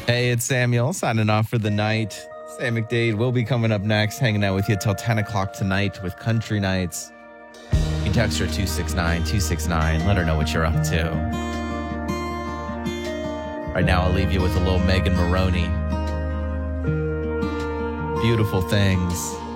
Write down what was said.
Hey, it's Samuel signing off for the night. Sam McDade will be coming up next, hanging out with you till 10 o'clock tonight with Country Nights. You can text her 269-269. Let her know what you're up to. Right now, I'll leave you with a little Megan Maroney. Beautiful Things.